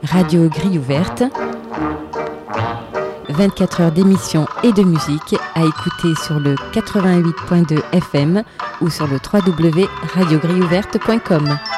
Radio Grille Ouverte, 24 heures d'émission et de musique à écouter sur le 88.2 FM ou sur le www.radiogrilleouverte.com.